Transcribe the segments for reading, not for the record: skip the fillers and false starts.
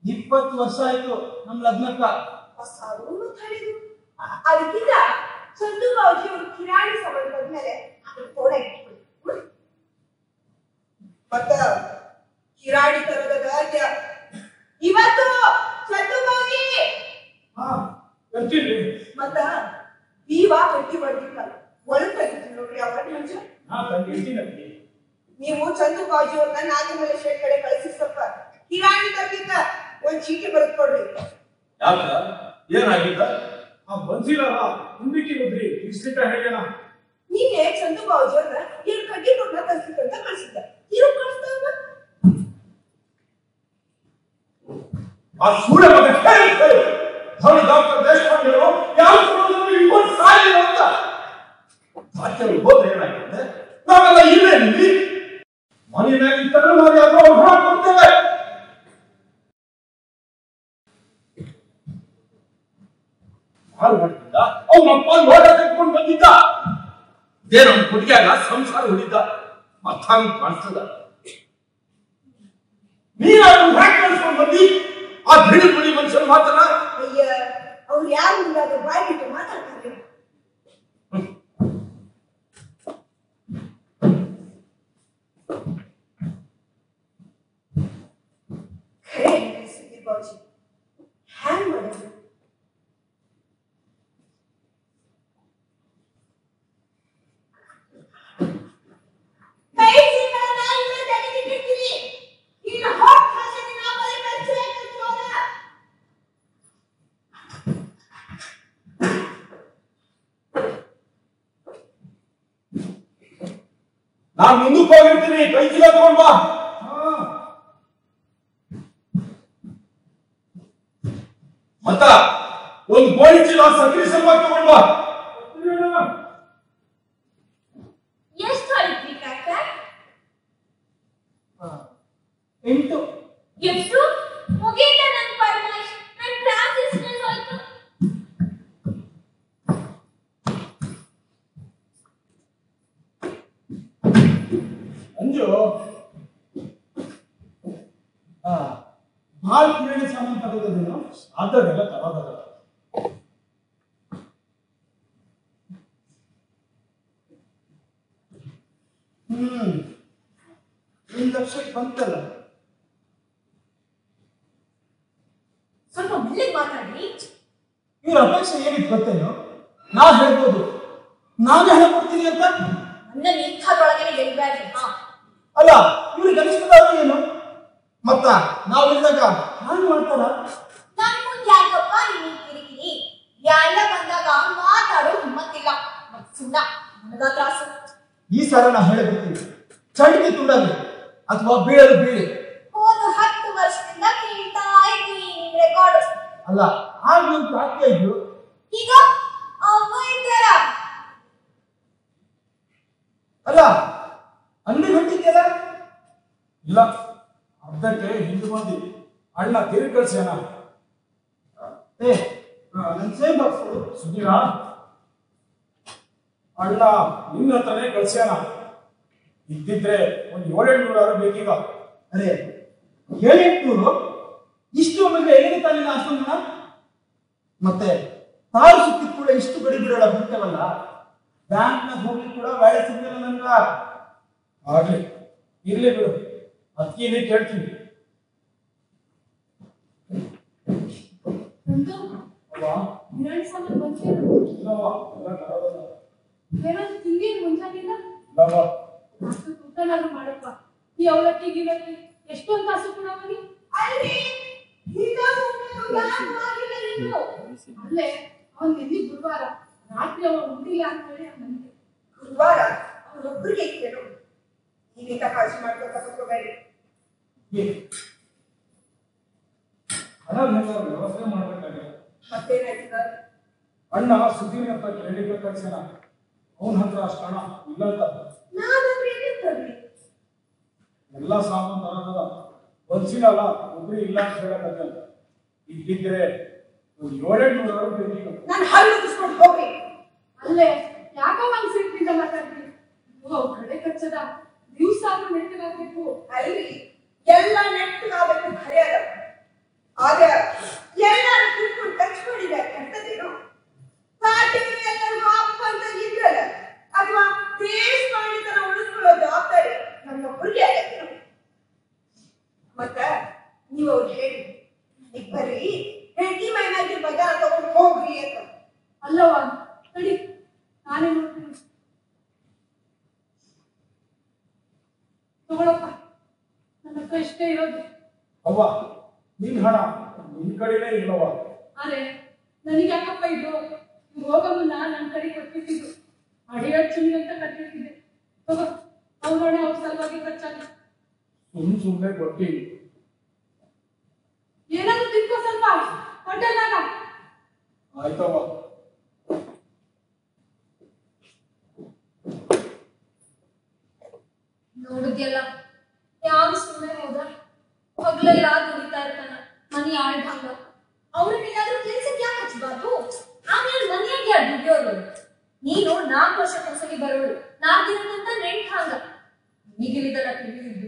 20 ವರ್ಷ ಆಯ್ತು ನಮ್ ಲಗ್ನಕ್ಕ. ಅದಕ್ಕಿಂತ ಚಂದು ಬಾವುಜಿ ಅವರು ಕಿರಾಣಿ ಸಭೆ ಬಂದ್ಮೇಲೆ ಫೋನ್ ಇಟ್ಬಿಡಿ. ಮತ್ತ ಕಿರಾಣಿ ತರದ ಗಾದ್ಯ ಇವತ್ತು ಚಂದು ಬಾವುಜಿ ಮತ್ತ ನೀವ ಕಟ್ಟಿ ಬರ್ದಿಲ್ಲ ಒಳಗ್ ತೆಗಿತೀನಿ ನೋಡ್ರಿ ಅವರ ಮಂಚ. ನೀವು ಚಂದು ಬಾವುಜಿ ಅವ್ರನ್ನ ನಾಗಮಲೆ ಶೇಟ್ ಕಡೆ ಕಳಿಸಿ ಸ್ವಲ್ಪ ಕಿರಾಣಿ ತರಲಿಕ್ಕ ಒಂದ್ ಚೀಟಿ ಬರೆದು ಕೊಡ್ರಿ. ಏನಾಗಿದ್ದ ಬನ್ಸಿಲ್ಲ ಮುಂದಕ್ಕೆ ಹೋದ್ರಿ ಇಷ್ಟ ಹೇಳ್ಯಾನ. ನೀನೆ ಚಂದು ಬಾವುಜಿ ಅವ್ರನ್ನ 2 ಕಡ್ಡಿ ಕೊಡ್ನ ಕಳ್ಸಿಕ್ಕಂತ ಕಳ್ಸಿದ್ದ. ಇರೋ ಕಳಿಸ್ತಾವ ಆ ಸೂರ್ಯ ಮಗ ಹೇಳಿ ಡಾಕ್ಟರ್ ದೇಶಪಾಂಡೆ ಯಾವ ಇಟ್ಕೊಂಡು ಸಾಯಿಲ್ಲ ಅಂತ ಸಾಕ್ಯರು ಹೋದ್ರೆ ಏನಾಗಿದೆ? ನಾವೆಲ್ಲ ಇಲ್ಲೇ ನಿಲ್ಲಿ ಮನೆ ಮ್ಯಾಗ ಇತ್ತಂದ್ರೆ ನಾವು ಯಾರೋ ಕೊಡ್ತೇವೆ. ಹಾಳು ಮಾಡಿದ್ದ ಅವನಪ್ಪ ಲೋಟ ಕಟ್ಕೊಂಡು ಬಂದಿದ್ದ. ಇದೇ ನಮ್ಮ ಹುಡುಗಿಯಾಗ ಸಂಸಾರ ಹೊಡಿದ್ದ ಅರ್ಥ ಕಾಣಿಸ್ತದ. ನೀನು ಅದನ್ನ ಹ್ಯಾಕ್ ಕಳ್ಸ್ಕೊಂಡು ಬಂದಿ ಆ ಬಿಳಿ ಬಿಳಿ ಮನುಷ್ಯನ ಮಾತನ. ಅಯ್ಯ ಅವ್ರು ಯಾರು ಮುಂದಾದ ಬಾಯಿ ಬಿಟ್ಟು ಮಾತಾಡ್ತಾರೆ. ಖರೆ ಸುಧೀರ್ ಬಾಬುಜಿ ಹ್ಯಾಂಗ್ ಮಾಡೋದು? ನಾನು ಮುಂದಕ್ಕೆ ಹೋಗಿರ್ತೀನಿ. ಕೈ ಚೀಲ ತಗೊಂಡ್ ಬಾ. ಮತ್ತ ಒಂದು ಗೋಣಿ ಚೀಲ ಸಕ್ರಿ ಸ್ವಲ್ಪ ತಗೊಂಡ್ ಬಾ. ಎಷ್ಟು ಹೊಡಿದ್ರಿ ಕಾಕ? 8. ಎಷ್ಟು ಮುಗೀತ ನನ್ ಪರಮೇಶ್. ನನ್ ಕ್ಲಾಸ್ ಇಸ್ಟೆಂಟ್ ಹೋಯ್ತು. ಅಂಜು ಭಾಳ ಕಿರಾಣಿ ಸಾಮಾನು ತಗೋದೇನು ಅದನ್ನೆಲ್ಲ ತಗೋದಾಗಲ್ಲ. 1 ಲಕ್ಷಕ್ಕೆ ಬಂತಲ್ಲ. ಸ್ವಲ್ಪ ಮೆಲ್ಲಿಗೆ ಮಾತಾಡಿ. ಇವ್ರ ಅಪೇಕ್ಷೆ ಏನಿತ್ತು ಗೊತ್ತೇನು? ನಾವ್ ಹೇಳ್ಬೋದು ನಾನೇ ಹಣ ಕೊಡ್ತೀನಿ ಅಂತ. ನನ್ನ ಇಂಥದ್ರೊಳಗನೆ ಗೆಲ್ಬೇಡ್ರಿ. ಅಲ್ಲ ಇವ್ರಿಗೆ ಅನಿಸ್ತದಾದ್ರು ಏನು? ಮತ್ತ ನಾವಿಲ್ದಾಗ ಹಾಗೆ ಮಾಡ್ತಾರ. ನನ್ ಮುಂದೆ ಯಾಕಪ್ಪ ನೀನ್ ಕಿರಿಕಿರಿ? ಎಲ್ಲ ಬಂದಾಗ ಮಾತಾಡೋ ಹಿಮ್ಮತ್ತಿಲ್ಲ. ಸುಣ್ಣ ನನಗ ತ್ರಾಸು. ಈ ಸಾರ ನಾ ಹೇಳಿಬಿಡ್ತೀನಿ, ಚಂಡಿಗೆ ತುಂಡಾಗ್ಲಿ ಅಥವಾ ಬೀಳಲು ಬೀಳಿ. ಹೋದ 10 ವರ್ಷದಿಂದ ಕೇಳ್ತಾ ಇದ್ದೀನಿ ನಿಮ್ ರೆಕಾರ್ಡ್. ಅಲ್ಲ ಆಗ ನೀವು ಪ್ರಾಪ್ತಿ ಇದ್ರು. ಈಗ ಅವ್ವ ಇದ್ದಾರ. ಅಲ್ಲ ಅಂಗಡಿ ಹೊಂಟಿದ್ಯಲ್ಲ? ಇಲ್ಲ, ಅರ್ಧಕ್ಕೆ ಹಿಂದೆ ಬಂದಿ ಅಣ್ಣ ತಿರುಗಿ ಕಳ್ಸ್ಯಾನ. ನನ್ ಸೇಮ್ ಬಾಕ್ಸ್ ಸುಧೀರ, ಅಣ್ಣ ನಿನ್ನ ಹತ್ರನೇ ಕಳ್ಸ್ಯಾನ. ಇದ್ದಿದ್ರೆ ಒಂದು 700-800 ಬೇಕೀಗ. ಅರೆ 700-800 ಇಷ್ಟು ಅಂದ್ರೆ ಎಲ್ಲಿ ತಾನಿಲ್ಲ ಅಷ್ಟೊಂದು. ಮತ್ತೆ ತಾರು ಸುತ್ತಿದ್ ಕೂಡ ಇಷ್ಟು ಗಡಿ ಬಿಡೋಣ ಬಿಡ್ತೇವಲ್ಲ. ಬ್ಯಾಂಕ್ನಾಗ ಹೋಗ್ಲಿಕ್ಕೆ ಕೂಡ ಬೇಡ ಸಿಗ್ಲಿಲ್ಲ ನನ್ಗ. ಆಗ್ಲಿ, ಇರ್ಲಿ ಬಿಡು, ಅದಕ್ಕೇನೆ ಕೇಳ್ತೀನಿ. ಕಿರಾಣಿ ಸಾಮಾನು ಬಂದ್ಸೇನು? ಏನಾದ್ರು ತಿಂಡಿ ಮುಂಜಾನಿಲ್ಲ? ಅಷ್ಟು ಊಟನಾದ್ರು ಮಾಡಪ್ಪ. ಈ ಅವಲಕ್ಕಿ ಗಿಲಕ್ಕಿ ಎಷ್ಟೊಂದು ಕಾಸು ಕೊಡವನಿ? ಅಲ್ರಿ ಈಗ ಅಲ್ಲೇ ಅವನ್ ನಿನ್ನೆ ಗುರುವಾರ ರಾತ್ರಿ ಅವ ಉಂಡಿಲ್ಲ ಅಂತ ಹೇಳಿ ನನಗೆ. ಗುರುವಾರ ಅವನೊಬ್ಬರಿಗೆ ಇತ್ತೇನು? ನೀವಿಂತ ಕಾಳಜಿ ಮಾಡ್ಕೊತ ಕೂತ್ಕೋಬೇಡಿ. ಹಣ ವ್ಯವಸ್ಥೆ ಮಾಡ್ಬೇಕಾಗಿದೆ. ಮತ್ತೇನಾಯ್ತದ? ಅಣ್ಣ ಸುಧೀರ್ ಹತ್ರ ಕೇಳಿದ್ರೆ ಕಳ್ಸ್ಯಾನ. ಅವನ ಹತ್ರ ಅಷ್ಟು ಹಣ ಇಲ್ಲ ಅಂತ. ನಾನಂದ್ರೆ ಏನಿರ್ತದ್ರಿ? ಎಲ್ಲ ಸಾಮಾನು ತರೋದಲ್ಲ, ಬನ್ಸಿನಲ್ಲ ಒಬ್ರು ಇಲ್ಲ ಅಂತ ಹೇಳಕತ್ತಲ್ಲ. ಇದ್ದಿದ್ರೆ ಒಂದು 700-800 ಬೇಕೀಗ. ನಾನು ಹಲ್ಲು ಉಗಿಸ್ಕೊಂಡು ಹೋಗ್ರಿ. ಅಲ್ಲೇ ಯಾಕೋ ಮನ್ಸಿಟ್ಟಿಂದ ಮಾತಾಡ್ತೀನಿ. ಕಡೆ ಕಚ್ಚದ ದಿವ್ಸ ಆದ್ರೂ ನೆಟ್ಟಗಾಗ್ಬೇಕು. ಅಲ್ರಿ ಎಲ್ಲ ನೆಟ್ಟಗಾಗಬೇಕು ಖರೆ ಅದ. ಅವ್ರು ಹೇಳಿ ಬರೀ ಹೆಂಡತಿ ಮೈನಾಗಿ ಬಜಾರ್ ತಗೊಂಡು ಹೋಗ್ರಿ ಅಂತ. ಅಲ್ಲವ ನಡಿ, ನಾನೇ ನೋಡ್ತೀನಿ. ತಗೊಳಪ್ಪ, ನನ್ನ ಹತ್ರ ಇಷ್ಟೇ ಇರೋದು. ಅವ್ವ, ನಿನ್ ಹಣ ನಿನ್ ಕಡೆನೇ ಇಲ್ಲವ. ಆದ್ರೆ ನನಗೆ ಯಾಕಪ್ಪ ಇದು? ಹೋಗ ಮುನ್ನ ನನ್ನ ಕಡೆ ಕೊಟ್ಟಿದ್ದು ಅಡಿಯಚ್ಚುನಿ ಅಂತ ಕಟ್ಟಿರ್ತಿದ್ದೆ. ತಗೋ, ಅವ್ರೊಣೆ ಅವ್ರ ಸಲುವಾಗಿ ಖರ್ಚಾಗ. ಸುಮ್ಮನೆ ಕೊಟ್ಟಿ. ಏನಾದ್ರು ತಿನ್ಕೋ ಸ್ವಲ್ಪ ಹೋಟೆಲ್ನಾಗ. ಆಯ್ತವ. ನೋಡಿದ್ಯಲ್ಲ, ಯಾರು ಸುಮ್ಮನೆ ಹೋದ? ಹಗ್ಲೆಲ್ಲ ದುಡಿತಾ ಇರ್ತಾನ, ಮನಿ ಆಳ್ದಂಗ. ಅವ್ರನ್ನೇನಾದ್ರೂ ಕೆಲ್ಸಕ್ಕೆ ಯಾಕೆ ಹಚ್ಬಾರ್ದು? ಆಮೇಲೆ ಮನೆಯಾಗ ಯಾರು ದುಡಿಯೋರು? ನೀನು 4 ವರ್ಷಕ್ಕೊಂದ್ಸಲಿ ಬರೋಳು, 4 ದಿನಕ್ಕಂತ ನೆಂಟ್ ಹಾಂಗ. ಈಗಿಲಿದಲ್ಲ ತಿಳಿದಿದ್ದು.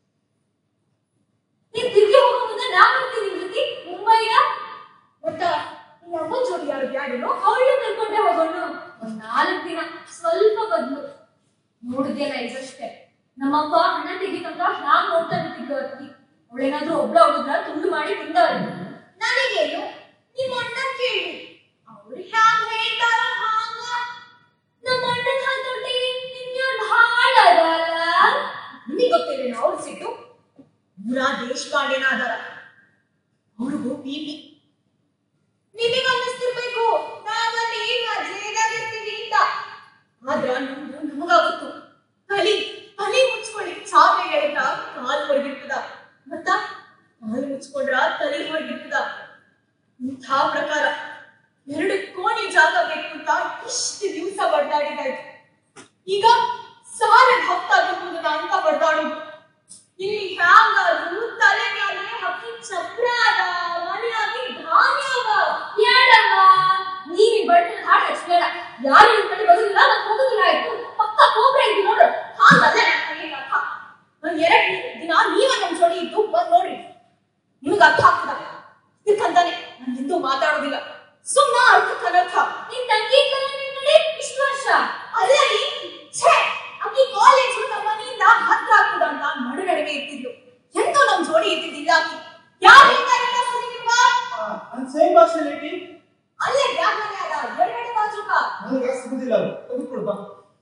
ನೀನ್ ತಿರ್ಗಿ ಹೋಗೋ ಮುಂದೆ ನಾನ್ ಬರ್ತೀನಿ ನಿನ್ ಜೊತೆ ಮುಂಬೈಗ. ಮತ್ತ ನಿನ್ನ ಅಮ್ಮನ ಜೋಡಿ ಯಾರು ಬ್ಯಾಡೇನೋ, ಅವಳನ್ನ ಕರ್ಕೊಂಡೆ ಹೋಗೋಣ. ಒಂದ್ 4 ದಿನ ಸ್ವಲ್ಪ ಬದ್ಲು. ನೋಡಿದ್ಯಲ್ಲ ಇದಷ್ಟೇ, ನಮ್ಮಪ್ಪ ಹಣ ತೆಗಿತಂತ ನಾನ್ ನೋಡ್ತಾ ನಿಂತಿದ್ದು ಅತ್ತಿ. ಅವಳೇನಾದ್ರೂ ಒಬ್ಳ ಹುಡುಗ್ರ ತುಂಡು ಮಾಡಿ ತಿಂದವ್ರೆ. ನನಗೇನು, ನಿಮ್ಮ ಅಣ್ಣ ಕೇಳಿ, ಅವ್ರು ಹ್ಯಾಂಗ ಹೇಳ್ತಾರೋ ಹಾಂಗ. ನಮ್ಮ ಅಣ್ಣನ ಹಾತೊಟ್ಟಿ ನಿನ್ಯಾರು ಹಾಳ ಅದಲ್ಲ. ನಿಮಗೆ ಗೊತ್ತಿಲ್ಲ ಅವ್ರ ಸಿಟ್ಟು ಪೂರಾ ದೇಶಪಾಂಡೆನ ಅದಾರ. ಅವ್ರಿಗೂ ಬಿಪಿ. ನಿಮಗೆ ಅನ್ನಿಸ್ತಿರ್ಬೇಕು ನಾವಲ್ಲಿ ಮಜೇದಾಗಿರ್ತೀವಿ ಅಂತ. ಆದ್ರ ನಮಗಾಗುತ್ತು. ತಲಿ ಮುಚ್ಕೊಳ್ಳಿ, ಚಾಪೆ ಹೇಳಿದ್ರ ಕಾಲು ಹೊರಗಿರ್ತದ, ಮತ್ತ ಕಾಲು ಮುಚ್ಕೊಂಡ್ರ ತಲೆ ಹೊರಗಿರ್ತದ. ಇಂಥ ಪ್ರಕಾರ 2 ಕೋಣಿ ಜಾಗ ಬೇಕು ಅಂತ ಇಷ್ಟು ದಿವಸ ಬಡ್ದಾಡಿದಾಯ್ತು. ಈಗ ಸಾಲದ ಹತ್ತಾಗಿರ್ಬೋದಲ್ಲ ಅಂತ ಬಡ್ದಾಡೋದು. ಇಲ್ಲಿ ಹ್ಯಾಂಗಾದ್ರು ತಲೆ ಮೇಲೆ ಹಕ್ಕಿ ಚಪ್ರ ಅದ, ಮನೆಯಾಗಿ ಧಾನ್ಯ ಅದ. ಯಾಡಮ್ಮ, ನೀವ್ ಈ ಬಡ್ಡನ್ನ ಹಾಡು ಹಚ್ಬೇಡ. ಯಾರು ನಿಮ್ ಕಡೆ ಬರೋದಿಲ್ಲ, ನಾನು ಹೋಗೋದಿಲ್ಲ. ಆಯ್ತು, ಪಕ್ಕ ಕೋಬ್ರ ಇದ್ದು ನೋಡು. ಹಾಗಲ್ಲ ನಾನು 2 ದಿನ ನೀವ ನಮ್ ಜೋಡಿ ಇದ್ದು ಬಂದ್ ನೋಡ್ರಿ, ನಿಮ್ಗೆ ಅರ್ಥ ಆಗ್ತದ. ಇದಕ್ಕಂತಾನೆ ನಾನು ಎಂದೂ ಮಾತಾಡೋದಿಲ್ಲ. ಸುಮ್ಮ ಅರ್ಥಕ್ಕೆ ಅನರ್ಥ. ನಿನ್ ತಂಗಿ ಇಷ್ಟು ವರ್ಷ ಅಲ್ಲ ರೀ. ಛೇ, ಅಕ್ಕಿ ಕಾಲೇಜು ನಮ್ಮ ಮನೆಯಿಂದ ಹತ್ರ ಆಗ್ತದ ಅಂತ ನಡುವೆ ಇರ್ತಿದ್ಲು. ಎಂತೂ ನಮ್ ಜೋಡಿ ಇದ್ದಿದ್ದಿಲ್ಲ. ಅಕ್ಕಿ ಯಾರು ಹೇಳ್ತಾರಲ್ಲ ಸೇಮ್ ಭಾಷೆಯಲ್ಲಿ ಅಲ್ಲೇ ಬ್ಯಾಗ್ನಲ್ಲಿ ಅದ 2 ಬಾಜುಕ. ನನಗೆ ಸಿಗುದಿಲ್ಲ, ಅದು ತೆಗೆದುಕೊಳ್ಬಾ.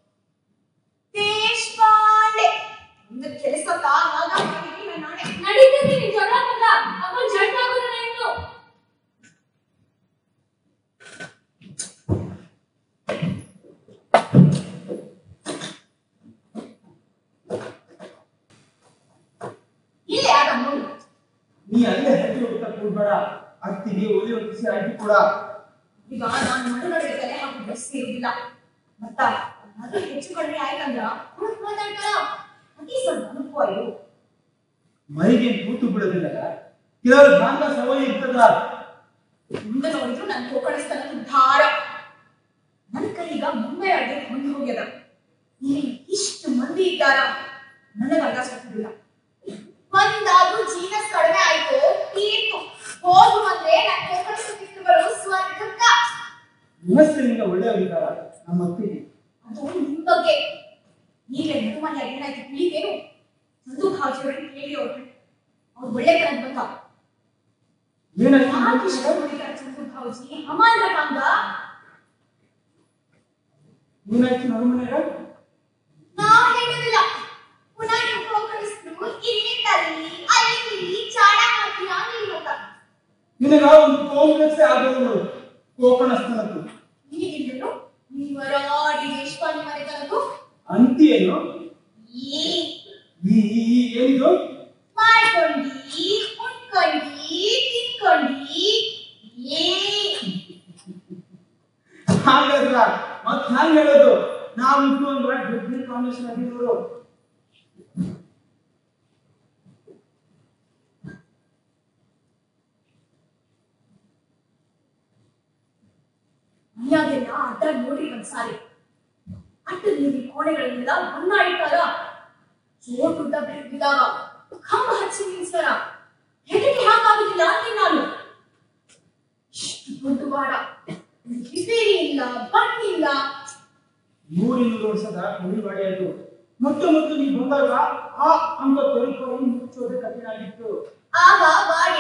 ದೇಶಪಾಂಡೆ ಒಂದು ಕೆಲಸ ತಾವಾಗ ಮಾಡಿದ್ವಿ. ನಾನೇ ನಡೀತೀನಿ, ನೀನ್ ಜಗಳ ಬಂದ ಅಮ್ಮ ಜಡ್ ಆಗೋದಿಲ್ಲ ಇನ್ನು. ಇಲ್ಲೇ ಆಗ ನೋಡಿ. ನೀ ಅಲ್ಲೇ ಹತ್ತಿ ಹೋಗ್ತಾ ಕೂಡ್ಬೇಡ. ಅತ್ತಿಗೆ ಒಲಿ ಹೊತ್ತಿಸಿ ಅಡ್ಡಿ ಕೂಡ. ಈಗ ನಾನು ಮನೆಗಳಿಗೆ ತಲೆ ಹಾಕಿ ಬಸ್ಸಿರುವುದಿಲ್ಲ. ಮತ್ತ ಅದು ಹೆಚ್ಚು ಕಡಿಮೆ ಆಯ್ತಂದ್ರ ಹುಡುಕ್ ಮಾತಾಡ್ತಾರ. ಅತಿ ಸ್ವಲ್ಪ ಅನುಭವ ಇದು. ಮೈಗೆ ಕೂತು ಬಿಡೋದಿಲ್ಲ. ಕೆಲವರು ಗಾಂಧ ಸವಯ ಇರ್ತದ. ಮುಂದೆ ನೋಡಿದ್ರು ನನ್ ಕೋಕಣಿಸ್ತಾನ ಧಾರ. ನನ್ನ ಕೈಗ ಮುಂಬೈ ಅಡ್ಡಿ ಹೊಂದಿ ಹೋಗ್ಯದ. ಇಲ್ಲಿ ಇಷ್ಟು ಮಂದಿ ಇದ್ದಾರ, ನನಗ ಅರ್ಥ ಸಿಗ್ತಿಲ್ಲ. ಒಂದಾದ್ರೂ ಜೀನಸ್ ಕಡಿಮೆ ಆಯ್ತು, ತೀರ್ತು. ಹೋಗು ಅಂದ್ರೆ ನನ್ ಕೋಕಣಿಸ್ತಿತ್ತು ಬರೋದು ಸ್ವರ್ಗಕ್ಕ. ಮನಸ್ಸಿನಿಂದ ಒಳ್ಳೆಯವರಿದ್ದಾರ ನಮ್ಮ ಅತ್ತಿಗೆ. ಅದು ನಿಮ್ ಬಗ್ಗೆ. ಈಗಲೇ ಮನೆ ಮನೆಯಾಗಿ ಏನಾಯ್ತು ತಿಳಿತೇನು? ಸಂದೂಕ್ ಹಾಕಿರೋರಿಗೆ ಕೇಳಿ ಅವ್ರು ಒಳ್ಳೆ ಕಡೆ ಬಂದ. ಏನಾಯ್ತು? ಇಷ್ಟ ನೋಡಿದಾರೆ ಸಂದೂಕ್ ಹಾಕಿ ಅಮಾನ್ಯ ಕಂದ. ಏನಾಯ್ತು ನನ್ನ ಮನೆಯಾಗ? ನಾ ಹೇಳೋದಿಲ್ಲ. ಪುನಃ ನೀವು ಕೋಕಣಿಸಿದ್ರು ಇಲ್ಲಿ ತಲ್ಲಿ ಅಲ್ಲಿ ಚಾಡ ಹಾಕಿ ಅಂತ. ನಿನಗ ಒಂದು ಕಾಂಗ್ರೆಸ್ ಆಗೋದು ಕೋಕಣಸ್ಥನದ್ದು. ನೀನು ನೀವರಾಡಿ ದೇಶಪಾಂಡೆ ಮನೆ ತನದು ಅಂತಿ ಏನು? ಏನಿದು? ಮಾಡ್ಕೊಂಡಿ, ಉಣ್ಕೊಂಡಿ, ತಿನ್ಕೊಂಡಿ. ಹಾಗಾದ್ರ ಮತ್ ಹ್ಯಾಂಗ ಹೇಳೋದು? ನಾವು ಇಟ್ಟು ಒಂದು ಡಿಗ್ರಿ ಕಾಂಬಿನೇಷನ್ ಆಗಿರೋರು. ಮನೆಯಾಗೆಲ್ಲ ಅಡ್ಡ ನೋಡ್ರಿ ಒಂದ್ಸಾರಿ. ಅಡ್ಡ ನೀರಿ ಕೋಣೆಗಳಿಂದ ಬಣ್ಣ ಇಟ್ಟಾರ. ಜೋಟ್ ಉದ್ದ ಬೆಳೆದಿದ್ದಾವ, ಕಂಬ ಹಚ್ಚಿ ನಿಲ್ಸ್ತಾರ. ಹೆದರಿಕೆ ಹಾಕಾಗುದಿಲ್ಲ ಅಂತೀನಿ ನಾನು. ಇಷ್ಟು ದೊಡ್ಡ ಬಾಡ, ರಿಪೇರಿ ಇಲ್ಲ, ಬಣ್ಣಿಲ್ಲ. 100-200 ವರ್ಷದ ಕುಡಿಬಾಡಿ ಅದು. ಮೊತ್ತ ನೀ ಬಂದಾಗ ಆ ಅಂಗ ತೊರಿಕೊಂಡು ಮುಚ್ಚೋದೆ ಕಠಿಣ ಆಗಿತ್ತು. ಆಗ ಬಾಡಿ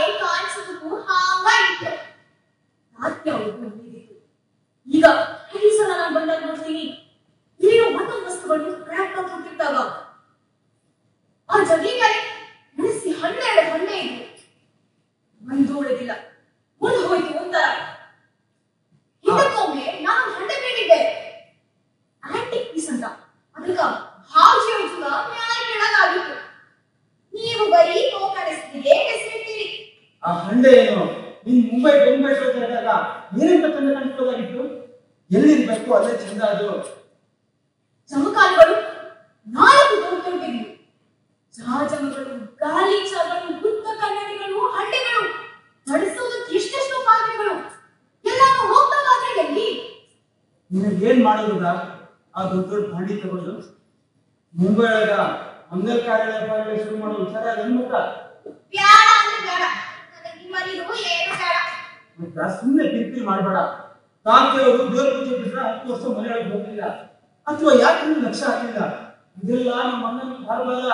ಆ ಹಂಡೆ ಏನು ನೀನ್ ಮುಂಬೈ ಬೆಂಗಳೂರು ಏನಂತ ಚಂದ ಕಾಣಿಸ್ಬೋದಾಗಿತ್ತು? ಎಲ್ಲಿರ್ಬೇಕು ಅಲ್ಲೇ ಚಂದ ಅದು. ಜಮಕಾಲಗಳು 4 ದೊಡ್ಡವಿವೆ. ಜಹಾಜಗಳು, ಗಾಲಿ ಚಾಗಳು, ಗುಪ್ತ ಕನ್ನಡಿಗಳು, ಹಂಡೆಗಳು, ನಡೆಸೋದಕ್ಕೆ ಎಷ್ಟೆಷ್ಟು ಪಾತ್ರೆಗಳು ಎಲ್ಲಾನು ಹೋಗ್ತಾಗಾದ್ರೆ ಎಲ್ಲಿ? ನಿನಗೆ ಏನ್ ಮಾಡೋದ ಆ ದೊಡ್ಡ ದೊಡ್ಡ ಹಂಡಿ ತಗೊಂಡು ಮುಂಬೈ ಒಳಗ ಮಂಗಲ್ ಕಾರ್ಯಾಲಯ ಶುರು ಮಾಡೋ ವಿಚಾರ ಅನ್ಮುಖ ಬ್ಯಾಡ ಅಂದ್ರೆ ಬೇಡ, ನನಗೆ ಮರಿದು ಏನು ಬೇಡ. ಸುಮ್ಮನೆ ಕಿರ್ಕಿರಿ ಮಾಡಬೇಡ. ಕಾಂತಿಯವರು ದೇವ್ರ ಪೂಜೆ ಬಿಟ್ರೆ 10 ವರ್ಷ ಮನೆಯೊಳಗೆ ಹೋಗಿಲ್ಲ ಅಥವಾ ಯಾಕೆ ನೀವು ಲಕ್ಷ ಹಾಕಿಲ್ಲ? ಇದೆಲ್ಲ ನಮ್ಮ ಅಣ್ಣನ ಭಾರವಾದ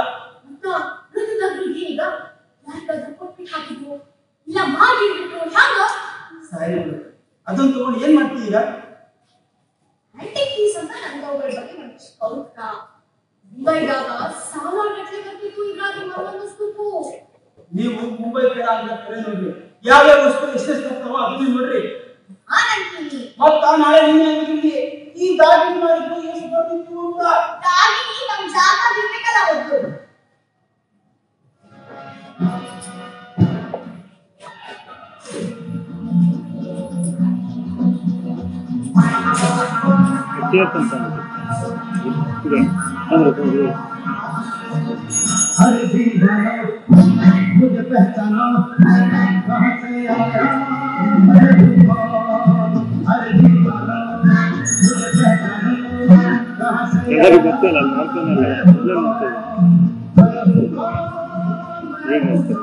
ಈಗ ಯಾರಿಗಾದ್ರೂ ಕೊಟ್ಬಿಟ್ಟು ಹಾಕಿದ್ರು ಇಲ್ಲ ಮಾಡಿಬಿಟ್ರು ಹ್ಯಾಂಗ? ಸಾರಿ ಅದನ್ನ ತಗೊಂಡು ಏನ್ ಮಾಡ್ತೀವಿ ಈಗ? ಆಂಟಿಕ್ ಪೀಸ್ ಅಂತ ನನಗೆ ಅವುಗಳ ಬಗ್ಗೆ ನನಗೆ ಕೌತ. ಮುಂಬೈದಾಗ ಸಾಲಾಗಟ್ಟಲೆ ಬರ್ತಿತ್ತು. ಈಗ ಮರವಸ್ತುಕು ನೀವು ಮುಂಬೈ ಬೇಡ ಅಂತ ಕರೆ ನೋಡ್ರಿ. ಯಾವ್ಯಾವ ವಸ್ತು ಎಷ್ಟೆಷ್ಟು ಬರ್ತಾವ ಅದನ್ನ ನೋಡ್ರಿ. ಮತ್ತ ನಾಳೆ ನೀನೇ ಅಂದ್ರಿ ಈ ದಾಗಿ ಮಾಡಿದ್ದು ಎಷ್ಟು ಬರ್ತಿತ್ತು ಅಂತ. ದಾಗಿ ನಮ್ ಜಾಗ ಇರ್ಬೇಕಲ್ಲ ಒದ್ದು. हर दिन मुझे पहचानो कहाँ से आया मैं हर दिन मुझे पहचानो कहाँ से ಎಲ್ಲರಿಗೂ ಗೊತ್ತಲ್ಲ ನೋಡ್ತಾನಲ್ಲ ಎಲ್ಲ ನೋಡ್ತಾರೆ ಏನು ನೋಡ್ತಾರೆ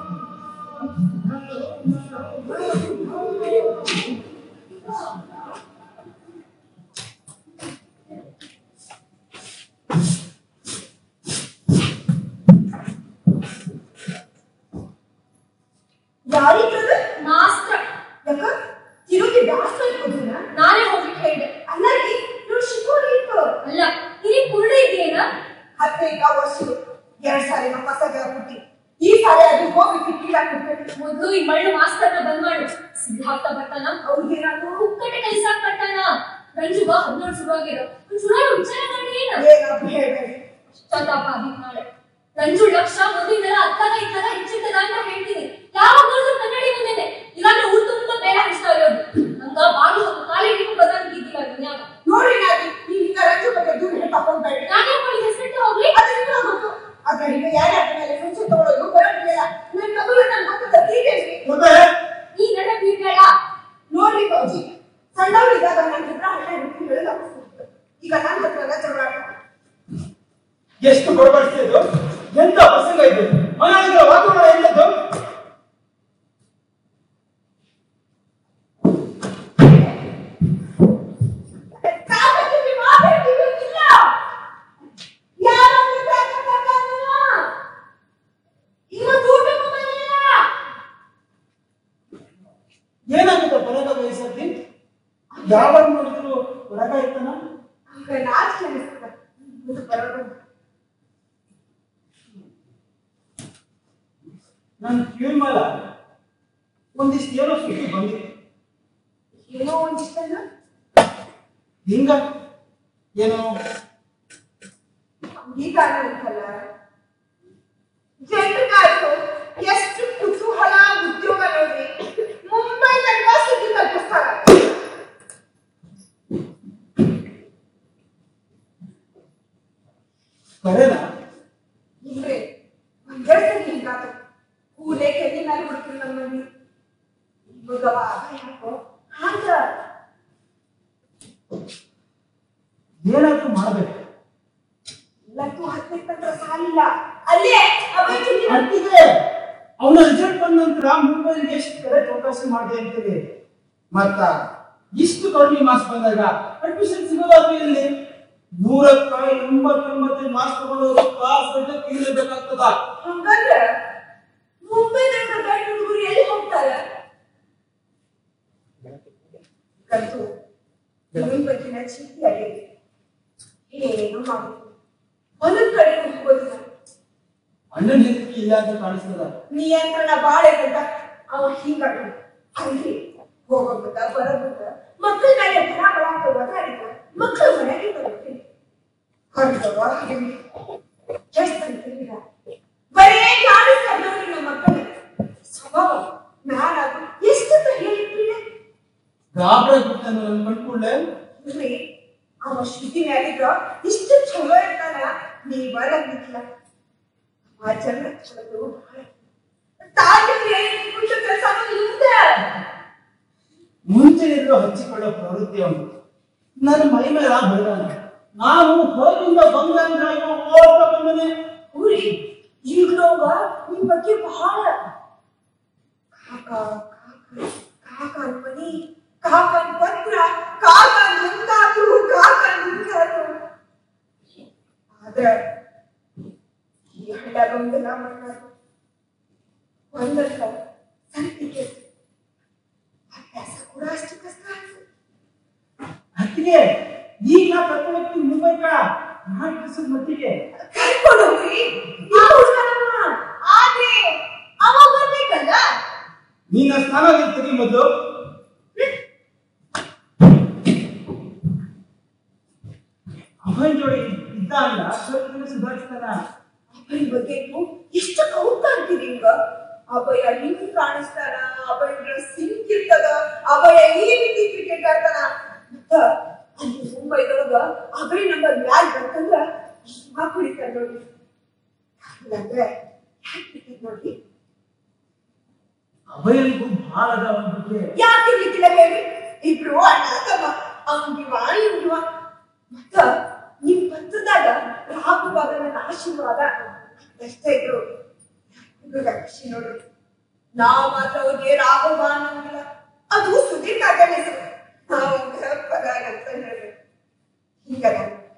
ಯಾರಿದ್ರು ಮಾಸ್ತ್ರ ಯಾಕ ತಿರುಗಿ ದಾಸ್ತ್ರ ಇಟ್ಕೊಡ್ತೀನ? ನಾನೇ ಹೋಗ್ಲಿಕ್ಕೆ ಹೇಳಿದೆ. ಅಲ್ಲ ರೀ ನೋಡಿ ಶಿಕೋರಿ ಇತ್ತು ಅಲ್ಲ ಇಲ್ಲಿ ಕುರುಡು ಇದೆಯೇನ? 15 ವರ್ಷ 2 ಸಾರಿ ನಮ್ಮ ಕಸಗ ಹುಟ್ಟಿ ಈ ಸಾರಿ ಅದು ಹೋಗಿ ಕಿಟ್ಟಿಲ್ಲ ಕೊಡ್ಬೇಕು. ಮೊದಲು ಈ ಮಳ್ಳು ಮಾಸ್ತರ್ನ ಬಂದ್ ಮಾಡು. ಸಿದ್ಧಾರ್ಥ ಬರ್ತಾನ ಅವ್ರಿಗೇನಾದ್ರು ಕುಕ್ಕಟೆ ಕಲಿಸಾಕ್ ಬರ್ತಾನ. ರಂಜುಗ 14 ಶುರುವಾಗಿರೋ ಶುರುವಾದ ವಿಚಾರ ಮಾಡಿ ಏನಪ್ಪ ಹೇಳ್ಬೇಡಿ. ಚಂದಪ್ಪ ಅದಕ್ಕೆ ನಾಳೆ ರಂಜು ಲಕ್ಷ ಮೊದಲಿಂದೆಲ್ಲ ಅತ್ತಾಗ ಇತ್ತಾಗ ಹೆಚ್ಚಿರ್ತದ ಅಂತ ಹೇಳ್ತೀನಿ. ಯಾವಾಗ ನೋಡಿದ್ರು ಕನ್ನಡಿ ಮುಂದೆನೆ ಇಲ್ಲಾಂದ್ರೆ ಊರು ತುಂಬ ಬೇರೆ ಅನಿಸ್ತಾ ಇರೋದು. ನಂಗ ಬಾಗಿಲು ಒಂದು ಕಾಲಿಗೆ ಬದಲಾಗಿದ್ದಿಲ್ಲ ದುನಿಯಾಗ. ನೋಡಿ ನಾಗಿ ನೀವೀಗ ರಂಜು ಬಗ್ಗೆ ದೂರ ತಗೊಂಡ್ಬೇಡಿ. ನಾನೇ ಮಾಡಿ ಹೆಸರಿಟ್ಟು ಹೋಗ್ಲಿ ಅದರಿಂದ ಗೊತ್ತು. ಆ ಕಡೆಗೆ ಯಾರ್ಯಾರ ಮೇಲೆ ಮುಂಚೆ ತಗೊಳ್ಳೋದು ಬರೋದಿಲ್ಲ. ನನ್ನ ಮಗಳು ನನ್ನ ಗೊತ್ತದ ತೀರೇನ್ರಿ ಈ ನಡ ಬೀಳ್ಬೇಡ. ನೋಡ್ರಿ ಕೌಜಿ ಸಣ್ಣವರಿದ್ದಾಗ ನನ್ನ ಹತ್ರ ಹಳ್ಳ ಹುಟ್ಟಿ ಹೇಳಿದ ಈಗ ನನ್ನ ಹತ್ರ ಜಗಳ. ಎಷ್ಟು ಬಡಬಡಿಸಿದ್ದು ಎಂತ ಪ್ರಸಂಗ ಇದು? ಮನೆಯೊಳಗಿನ ವಾತಾವರಣ ಎಲ್ಲದ್ದು? ಏನಾಗುತ್ತೆ ಬರಗ ವಯಸ್ಸಲ್ಲಿ? ಯಾವಾಗ ನೋಡಿದ್ರು ಹೊರಗ ಇರ್ತಾನ? ನನ್ ಕಿವಿ ಮೇಲ ಒಂದಿಷ್ಟು ಏನೋ ಸುದ್ದಿ ಬಂದಿತ್ತು. ಏನೋ ಒಂದಿಷ್ಟಲ್ಲ ಹಿಂಗ ಏನೋ ಈಗ ಉಂಟಲ್ಲ ಜನರಿಗಾಯ್ತು ಎಷ್ಟು ಕುತೂಹಲ ಉದ್ಯೋಗ ನೋಡ್ರಿ. ಮುಂಬೈ ತನಕ ಸುದ್ದಿ ತಲುಪಿಸ್ತಾರ. ಕರೆನಾ? ಇಲ್ರಿ ಒಂದೆರಡು ಹಿಂಗಾತು ಕೂಲೆ ಕೆಲ್ಲಿ ಮೇಲೆ ಹುಡುಕ್ರಿ ನಮ್ಮಲ್ಲಿ ಮಗವ ಯಾಕೋ ಹಾಗ ಏನಾದ್ರೂ ಮಾಡ್ಬೇಕು. ಎಲ್ಲಕ್ಕೂ ಹತ್ತಕ್ಕಂತ್ರ ಸಾಲಿಲ್ಲ ಅಲ್ಲೇ ಅರ್ತಿದೆ. ಅವನ ರಿಸಲ್ಟ್ ಬಂದ ನಂತರ ಮುಂಬೈಗೆ ಎಷ್ಟು ಕಡೆ ಚೌಕಾಸಿ ಮಾಡಿ ಅಂತೀವಿ. ಮತ್ತ ಇಷ್ಟು ಕಡಿಮೆ ಮಾರ್ಕ್ಸ್ ಬಂದಾಗ ಅಡ್ಮಿಷನ್ ಸಿಗೋದಾದ್ರೂ ಇಲ್ಲಿ 189 ಮಾರ್ಕ್ಸ್ ತಗೊಂಡವರು ಕ್ಲಾಸ್ ಇರಲೇಬೇಕಾಗ್ತದ. ಹಂಗಂದ್ರೆ ಮುಂಬೈದಾಗ ಗಂಡು ಹುಡುಗರು ಎಲ್ಲಿ ಹೋಗ್ತಾರೆ? ಕಂತು ಇವನ್ ಬಗ್ಗಿನ ಚೀಟಿ ಆಗೈತಿ. ಏನು ಮಾಡುದು ಒಂದೊಂದ್ ಕಡೆ ಹೋಗೋದಿಲ್ಲ. ಅಣ್ಣನ ಹೆಸರಿಗೆ ಇಲ್ಲ ಅಂತ ಕಾಣಿಸ್ತದ. ನಿಯಂತ್ರಣ ಬಾಳ ಐತಂತ ಅವ ಹಿಂಗ ಅಲ್ಲಿ ಹೋಗೋದ ಬರೋದ ಮಕ್ಕಳ ಮೇಲೆ ಬರ ಓದಾಡಿದ ಮಕ್ಕಳ ಮನೆಗೆ ಬರುತ್ತೆ ಹೊರಗವ ಎಷ್ಟು ಬರೀ ಕಾಣಿಸ್ತಾ ನಮ್ಮ ಮಕ್ಕಳ ಸ್ವಭಾವ ಗಾಬರಿ ಆಗ್ಬಿಟ್ಟೆ ನನ್ನ ಕಂಡ್ಕೊಳ್ಳೆ. ಇಲ್ರಿ ಅವ ಶ್ರುತಿ ಮ್ಯಾಲಿದ್ರ ಇಷ್ಟು ಚಲೋ ಇರ್ತಾನ ನೀವ್ ಬರಂಗಿಲ್ಲ. ಆಚರಣೆ ಚಲೋ ಕೆಲಸ ಮುಂಚೆ ಹಚ್ಚಿಕೊಳ್ಳೋ ಪ್ರವೃತ್ತಿ ಅವನು. ನನ್ನ ಮೈ ಮೇಲೆ ಬೆಳೆದಾನ. ನಾನು ಹೊರಗಿಂದ ಬಂದ ಓಡ್ತಾ ಬಂದನೆ. ಊರಿ ಈಗ್ಲೋಗ ನಿಮ್ ಬಗ್ಗೆ ಬಹಳ ಕಾಕ ಕಾಕ ಮನಿ ಕಾಕನ್ ಪತ್ರ ಕಾಕನ್ ಮುಂದಾತು ಕಾಕನ್ ಮುಂದಾತು. ಆದ್ರೆ ಈ ಹಳ್ಳಗೊಂದೆಲ್ಲ ಮಾಡೋದು ಒಂದಕ್ಕ ಸರ್ಟಿಫಿಕೇಟ್ ಅಭ್ಯಾಸ ಕೂಡ ಅಷ್ಟು ಕಷ್ಟ ಆಯ್ತು. ಅದಕ್ಕೆ ಈಗ ನಾ ಕರ್ಕೊಂಡು ಹೋಗ್ತೀನಿ ಮುಂಬೈಗ ನಾಲ್ಕು ದಿವಸದ ಮಟ್ಟಿಗೆ. ಕರ್ಕೊಂಡು ಹೋಗ್ರಿ ಆದ್ರೆ ಅವ ಬರ್ಬೇಕಲ್ಲ. ನೀನ ಸ್ನಾನ ತೆಗಿ ಮೊದಲು. ಅವನ್ ಜೋಡಿ ಇದ್ದ ಅಲ್ಲ ಸ್ವಲ್ಪ ಸುಧಾರಿಸ್ತಾನ. ಅಭಯ್ ಬಗ್ಗೆ ಎಷ್ಟು ಕೌತ ಅಂತೀರಿ ಈಗ. ಅಭಯ ಹಿಂಗ್ ಕಾಣಿಸ್ತಾನ, ಅಭಯ ಡ್ರೆಸ್ ಹಿಂಗ್ ಇರ್ತದ, ಅಭಯ ಈ ರೀತಿ ಕ್ರಿಕೆಟ್ ಆಡ್ತಾನ. ಮತ್ತ ಅಲ್ಲಿ ಮುಂಬೈದೊಳಗ ಅಭಯ್ ನಂಬರ್ ಮ್ಯಾಲ್ ಬಂತಂದ್ರ ಕುಡಿತಾರ ನೋಡಿ. ಇಲ್ಲಾಂದ್ರೆ ಯಾಕೆ ಕ್ರಿಕೆಟ್ ನೋಡಿ ಅಭಯನಿಗೂ ಬಹಳ ಅದ ಅವನ ಬಗ್ಗೆ. ಯಾಕೆ ಇರ್ಲಿಕ್ಕಿಲ್ಲ ಹೇಳಿ? ಇಬ್ರು ಅಣ್ಣ ತಮ್ಮ ಅವ್ನಿವ ಇವ್ನಿವ. ಮತ್ತ ನಿಮ್ ಪತ್ರದಾಗ ರಾಘವಾಗ ನನ್ನ ಆಶೀರ್ವಾದ ಅಷ್ಟೇ ಇದ್ರು. ಖುಷಿ ನೋಡ್ರಿ. ನಾವ್ ಮಾತ್ರ ಅವ್ರಿಗೆ ರಾಘವ ಅನ್ನೋಂಗಿಲ್ಲ. ಅದು ಸುದೀರ್ ಕಾಕನ ಹೆಸರು. ನಾವು ಪದ ಅಂತ ಹೇಳ್ರಿ. ಹಿಂಗದ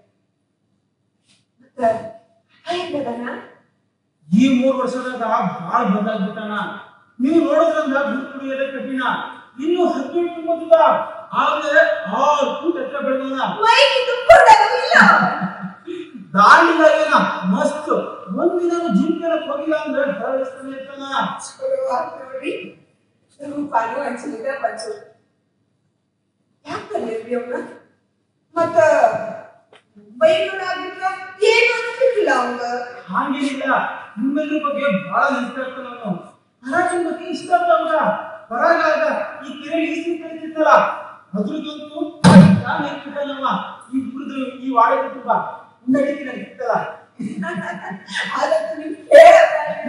ಮತ್ತ ಹೆಂಗದನ ಈ 3 ವರ್ಷದಾಗ ಬಹಳ ಬದಲಾಗ್ಬಿಟ್ಟಾನ. ನೀವು ನೋಡೋದ್ರಂದ ಕುಡಿಯೋದೇ ಕಠಿಣ. ಇನ್ನು 18 ತುಂಬದ ಆದ್ರೆ 6 ಫೂಟ್ ಎತ್ತರ ಬೆಳೆದ. ಮೈಗೆ ತುಂಬಿಕೊಂಡಾಗ ಇಲ್ಲ ದಾಳಿಲಾಗೇನ ಮಸ್ತ್. ಒಂದಿನ ಜಿಮ್ ಕೇಳಕ್ ಹೋಗಿಲ್ಲ ಅಂದ್ರೆ ಹೊರಡಿಸ್ತಾನೆ ಇರ್ತಾನ. ನೋಡ್ರಿ ರೂಪಾನು ಹಂಚಿದ ಪಂಚು ಯಾಕಂದ್ರಿ ಅವ್ನ. ಮತ್ತ ಬೈಗಳಾಗ್ಬಿಟ್ರ ಏನು ಅನ್ಸಿರ್ಲಿಲ್ಲ ಅವಂಗ. ಹಾಗೇನಿಲ್ಲ. ನಿಮ್ಮೆಲ್ಲರ ಬಗ್ಗೆ ಬಹಳ ನೆನಪಿರ್ತಾನ ಅವನು. ಹರಾಜಿನ ಬಗ್ಗೆ ಇಷ್ಟ ಆಗ್ತಾವ. ಹೊರಗಾಗ ಈ ಕೆರೆ ಈಸಿ ಕಳಿತಿರ್ತಲ್ಲ ಅದ್ರದಂತೂ ನೆನಪಿಟ್ಟಲ್ಲವ. ಈ ಗುರುದು ಈ ವಾಡೆ ತುಂಬ ಉಂಡಡಿಕೆ ನನಗೆ ಇರ್ತಲ್ಲ. ಅದಕ್ಕೆ ನೀವು ಕೇಳಬೇಡಿ.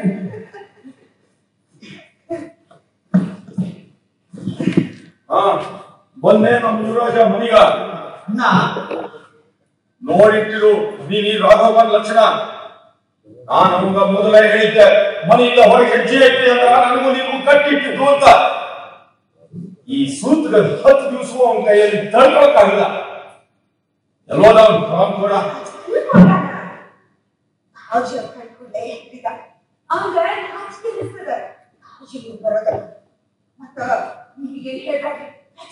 ಬಂದೆ ನಮ್ಮ ಯುವರಾಜ ಮನಿಗ. ಅಣ್ಣ ನೋಡಿಟ್ಟಿರು ನೀನು ಈ ರಾಘವನ್ ಲಕ್ಷಣ. ನಾನು ನಮಗ ಮೊದಲೇ ಹೇಳಿದ್ದೆ ಮನೆಯಿಂದ ಹೊರಗೆ ಹೆಜ್ಜೆ ಇಟ್ಟೆ ಅಂದ್ರ ನನಗೂ ನೀವು ಕಟ್ಟಿಟ್ಟಿದ್ದು ಅಂತ. ಈ ಸೂತ್ರ 10 ದಿವಸ ಅವನ ಕೈಯಲ್ಲಿ ತಡ್ಕೊಳಕ್ಕಾಗಿಲ್ಲ. ಎಲ್ಲೋದ ಅವನು ಕೂಡ ಹಾಜಿ ಕಳ್ಕೊಂಡೆ ಹೇಳ್ತಿದ್ದ. ಅವಾಗ ನಾಚಿಕೆ ಅನಿಸ್ತದ. ಹಾಜಿ ಬರೋದಲ್ಲ. ಮತ್ತ ನಿಮಗೆ ಹೇಳ್ಬೇಡಿ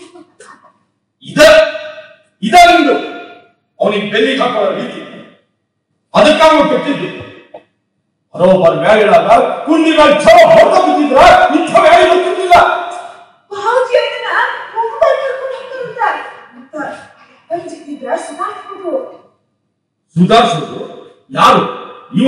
ಇದ ನಿಂದು ಅವನಿಗೆ ಬೆನ್ನಿಗೆ ಹಾಕೋ ರೀತಿ. ಅದಕ್ಕಾಗ ಕೆಟ್ಟಿದ್ದು. ಬರೋಬ್ಬರ ಮ್ಯಾಲಿಡಾಗ ಕುಂಡಿ ಮೇಲೆ ಛಲೋ ಹೊಡೆದ ಬಿದ್ದಿದ್ರ ಇಂಥ ಮ್ಯಾಲಿ ಗೊತ್ತಿರ್ಲಿಲ್ಲ. ಹಾಜಿ ಅದನ್ನ ಮುಂಬೈ ಕರ್ಕೊಂಡು ಹೋಗ್ತಾರಂತ. ಮತ್ತ ಪಂಜಿದ್ರ ಸುಧಾರಿಸ್ಬೋದು. ಸುಧಾರಿಸುದು ಯಾರು? ಇವ.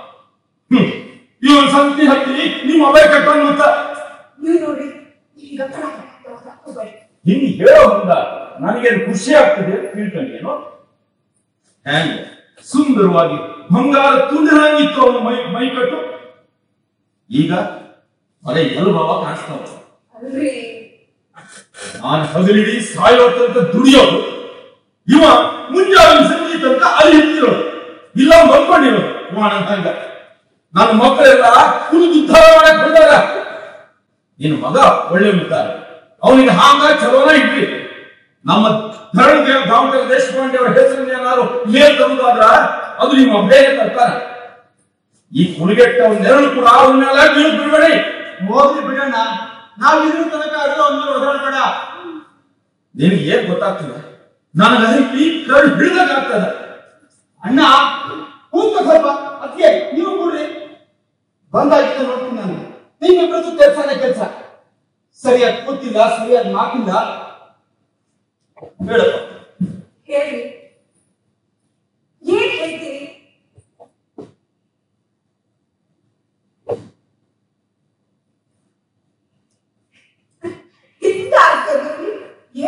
ಇವನ್ ಸಂತಿ ಹತ್ತಿ ನಿಮ್ಮ ಅಭಯ ಕಟ್ಟೋನ್ ಅಂತ ನೀವು ನೋಡಿ ಈಗ ಹೋಗ್ಬೇಡಿ. ಹಿಂಗೆ ಹೇಳೋ ಮುಂದ ನನಗೇನು ಖುಷಿ ಆಗ್ತದೆ ಅಂತ ತಿಳ್ಕೊಂಡೇನು? ಹ್ಯಾಂಗ ಸುಂದರವಾಗಿ ಬಂಗಾರ ತುಂಡಿರಂಗಿತ್ತು ಅವನ ಮೈಕಟ್ಟು. ಈಗ ಅದೇ ಎಲ್ ಬಾವ ಕಾಣಿಸ್ತಾವ. ಅಲ್ರಿ ನಾನು ಹಗಲಿಡಿ ಸಾಯೋ ತನಕ ದುಡಿಯೋದು, ಇವ ಮುಂಜಾನೆ ಸಂಜೆ ತನಕ ಅಲ್ಲಿ ಹಿಡಿದಿರೋದು, ಇಲ್ಲ ಮಲ್ಕೊಂಡಿರೋದು. ಹಂಗ ನನ್ನ ಮಕ್ಕಳೆಲ್ಲ ಕುಡಿದು ಉದ್ಧಾರ ಮಾಡಕ್ ಬಂದಾಗ ನಿನ್ನ ಮಗ ಒಳ್ಳೆ ಇದ್ದಾರೆ. ಅವನಿಗೆ ಹಾಂಗ ಚಲೋನ ಇಡ್ರಿ. ನಮ್ಮ ಧರಣಿ ಡಾಕ್ಟರ್ ದೇಶಪಾಂಡೆ ಅವರ ಹೆಸರನ್ನ ಏನಾದ್ರು ಮೇಲ್ ತರುವುದಾದ್ರ ಅದು ನಿಮ್ಮ ಬೇರೆ ತರ್ತಾರ. ಈ ಕುಣಿಗೆಟ್ಟ ನೆರಳು ಕೂಡ ಅವನ್ನೆಲ್ಲ ನೀವು ಬಿಡಬೇಡಿ. ಹೋಗ್ಲಿ ಬಿಡಣ್ಣ. ನಾವ್ ಇದ್ರ ತನಕ ಅದು ಅವನ್ನ ಒದಾಡಬೇಡ. ನಿನಗೆ ಏನ್ ಗೊತ್ತಾಗ್ತದೆ? ನನಗೆ ಈ ಕರ್ಡ್ ಹಿಡಿದಾಗ ಆಗ್ತದ. ಅಣ್ಣ ಕೂತ ಸ್ವಲ್ಪ ಅದಕ್ಕೆ ನೀವು ಕೂಡ್ರಿ. ಬಂದಾಗಿದ್ದ ನೋಡ್ತೀನಿ ನಾನು. ನಿಮ್ಮಿಬ್ಬರದ್ದು ಕೆಲಸ ಸರಿಯಾಗಿ ಕೂತಿಲ್ಲ, ಸರಿಯಾಗಿ ಮಾತಿಲ್ಲ. ಹೇಳಪ್ಪ. ಹೇಳಿ ಏನ್ ಹೇಳ್ತೀರಿ? ಇಂತ ಆಗ್ತದೆ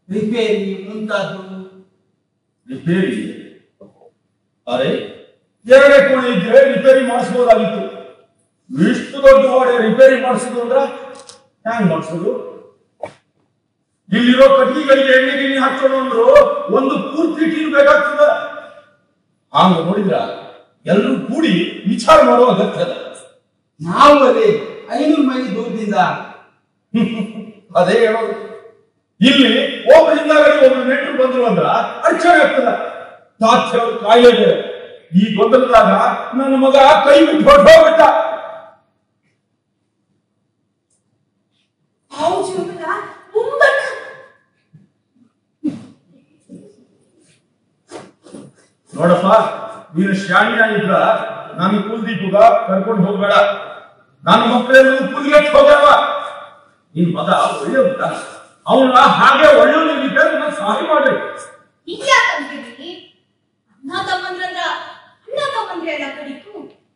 ರಿಪೇರಿ ಮುಂತಾದ್ದು. ರಿಪೇರಿ? ಅರೆ, ಎರಡೇ ಕೋಣೆ ಇದ್ರೆ ರಿಪೇರಿ ಮಾಡಿಸ್ಬೋದಾಗಿತ್ತು. ಇಷ್ಟು ದೊಡ್ಡ ಗೋಡೆ ರಿಪೇರಿ ಮಾಡಿಸೋದು ಅಂದ್ರ ಹ್ಯಾಂಗ್ ಮಾಡಿಸೋದು? ಇಲ್ಲಿರೋ ಕಟ್ಟಿಗೆಗಳಿಗೆ ಎಣ್ಣೆ ಗಿಣ್ಣೆ ಹಾಕೋಣ ಅಂದ್ರು ಒಂದು ಪೂರ್ತಿ ಟೀಮ್ ಬೇಕಾಗ್ತದ. ಹಂಗ ನೋಡಿದ್ರ ಎಲ್ಲರೂ ಕೂಡಿ ವಿಚಾರ ಮಾಡೋ ಅಗತ್ಯ ಅದ. ನಾವು ಅದೇ 500 ಮೈಲಿ ದೂರದಿಂದ ಅದೇ ಹೇಳೋದು. ಇಲ್ಲಿ ಒಬ್ಬರಿಂದ ಒಬ್ರು ನೆಂಟರು ಬಂದ್ರು ಅಂದ್ರ ಅರ್ಚನೆ ಆಗ್ತದ. ತಾತ್ಯ ಕಾಯಿಲೆ ಈ ಗೊಂದಲದಾಗ ನನ್ನ ಮಗ ಕೈ ಬಿಟ್ಟು ಹೊರಟೋಗ್ಬಿಟ್ಟ. ನೋಡಪ್ಪ, ನೀನು ಶಾಣಿಯ ಇದ್ರ ನಾನು ಕುಲ್ದೀಪುಗ ಕರ್ಕೊಂಡು ಹೋಗ್ಬೇಡ. ನನ್ನ ಮಕ್ಕಳೆಲ್ಲ ಕುಲ್ಗೆಟ್ ಹೋಗ್ಯಾವ. ನಿನ್ ಮಗ ಒಳ್ಳೆಯವಲ್ಲ, ಅವನ ಹಾಗೆ ಒಳ್ಳೆಯವನಿಗೆ ನಾನು ಸಹಾಯ ಮಾಡ್ರಿ. ಹಿಂಗ್ಯಾಕಂತೀರಿ? ಅಣ್ಣ ತಮ್ಮಂದ್ರಂದ್ರ ಅಣ್ಣ ತಮ್ಮಂದ್ರೆ ಎಲ್ಲ ಕಡಿತು.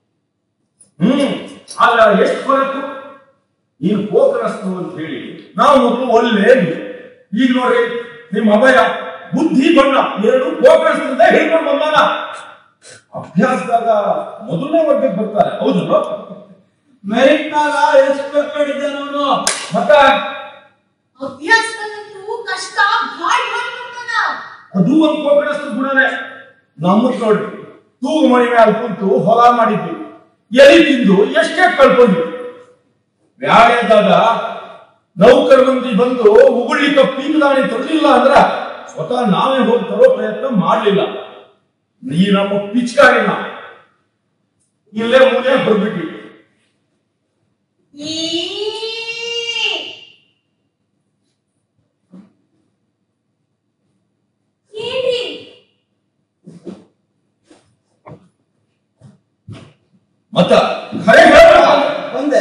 ಅಲ್ಲ, ಎಷ್ಟು ಹೊರತು ನೀನು ಹೋಗ್ರಸ್ತು ಅಂತ ಹೇಳಿ ನಾವು ಮೊದಲು ಒಳ್ಳೆ. ಈಗ ನೋಡ್ರಿ, ನಿಮ್ಮ ಅಭಯ ಬುದ್ಧಿ ಬಣ್ಣ ಎರಡು ಹೋಗ್ರಸ್ತಿಂದ ಹೇಳ್ಕೊಂಡು ಬಂದಾನ. ಅಭ್ಯಾಸದಾಗ ಮೊದಲನೇ ವರ್ಗಕ್ಕೆ ಬರ್ತಾರೆ, ಹೌದಲ್ವ? ಮೆರಿಟ್ನಾಗ ಎಷ್ಟು ಕಡಿದ್ದಾನ ಅವನು. ಮತ್ತ ಅಭ್ಯಾಸದಲ್ಲಂತೂ ಕಷ್ಟ ಭಾಳ ಮಾಡ್ತಾನ. ಅದು ಒಂದು ಹೋಗ್ರಸ್ತ ಗುಣನೇ. ನಮ್ಮದ್ ನೋಡ್ರಿ, ತೂಗು ಮಣಿ ಮ್ಯಾಲ ಕುಂತು ಹೊಲ ಮಾಡಿದ್ವಿ, ಎಲಿ ತಿಂದು ಎಷ್ಟೇ ಕಳ್ಕೊಂಡ್ವಿ. ವ್ಯಾಳ್ಯದಾಗ ನೌಕರ ಮಂದಿ ಬಂದು ಉಗುಳಿಕ ಪೀಂಗದಾಣಿ ತರಲಿಲ್ಲ ಅಂದ್ರ ಸ್ವತಃ ನಾವೇ ಹೋಗಿ ತರೋ ಪ್ರಯತ್ನ ಮಾಡಲಿಲ್ಲ. ಈ ನಮ್ಮ ಪಿಚ್ಕಾರಿನ ಇಲ್ಲೇ ಮೂಲೆ ಬರ್ಬಿಟ್ವಿ. ಮತ್ತ ಖರೆ ಬಂದೆ.